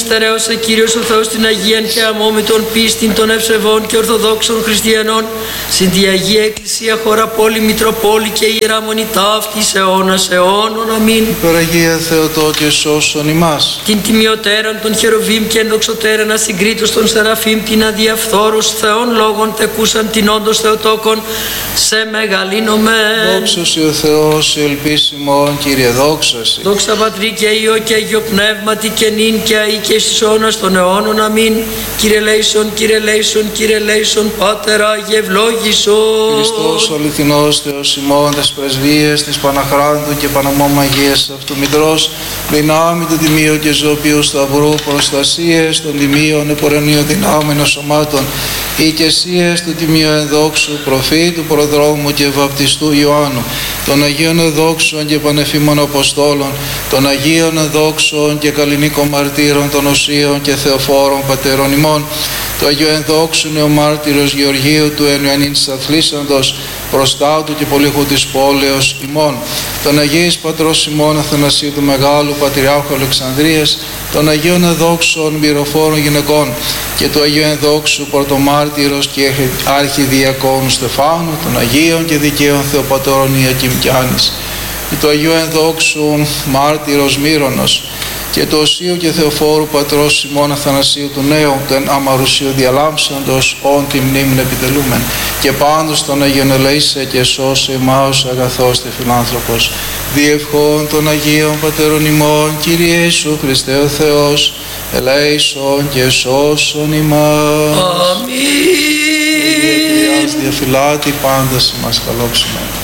στερέωσε Κύριος ο Θεός την Αγίαν και αμόμητον πίστην των ευσεβών και ορθοδόξων χριστιανών, συν τη Αγία Εκκλησία χώρα πόλη, Μητροπόλη και Ιερά Μονή ταύτης αιώνας αιώνων. Αμήν. Υπεραγία Θεοτόκε σώσον ημάς. Την τιμιωτέραν των χερουβίμ και ενδοξωτέραν ασυγκρίτως των Σεραφείμ, την αδιαφθόρους Θεών λόγων τεκούσαν την όντως Θεοτόκον, σε μεγαλύνομαι. Δόξα ο Θεός, ελπίσιμον Κύριε, δόξα σοι. Δόξα Πατρί και Υιό και Αγιο Πνεύματι και νυν και αεί και εις αιώνας των αιώνων. Αμήν. Κύριε λέησον, Κύριε λέησον, Κύριε λέησον, Πάτερ Άγιε ευλόγησον. Χριστός ο αληθινός Θεός ημών, τες πρεσβείες της Παναχράντου και Παναμόμ Αγίας αυτού Μητρός, δυνάμει του Τιμίου και Ζωοποιού Σταυρού, προστασίες των Τιμίων επορενίων δυνάμενων σωμάτων, οικεσίες του Τιμίου ενδόξου προφήτου, προδρόμου και βαπτιστού Ιωάννου, των Αγίων ενδόξων και πανεφήμων Αποστόλων, των Αγίων ενδόξων και καλλινίκων μαρτύρων, των Οσίων και Θεοφόρων πατέρων ημών, του Αγίου ενδόξου νεομάρτυρος Γεωργίου του Ενιανής Αθλήσαντος, προστάτου και πολύχου της πόλεως ημών, των Αγίης Πατρός ημών Αθανασίου του Μεγάλου Πατριάρχου Αλεξανδρίας, των Αγίων ενδόξων μυροφόρων γυναικών και του Αγίου ενδόξου πρωτομάρτυρος και αρχιδιακόνου Στεφάνου, των Αγίων και δικαίων Θεοπατώρων Ιακήμ και Άνης, και του Αγίου ενδόξου μάρτυρος Μύρονος, και του Οσίου και Θεοφόρου Πατρός ημών Αθανασίου του Νέου, τον αμαρουσίου διαλάμψαντος, όν τη μνήμην επιτελούμεν, και πάντως τον Αγίον ελεήσε και σώσε ημάς αγαθός τε φιλάνθρωπος, διευχών των Αγίων Πατέρων ημών, Κύριε Ιησού Χριστέ ο Θεός, ελέησον και σώσον ημάς. Αμήν. Κύριε Κυρίας διαφυλάτη, πάντας ημάς καλόξουμε.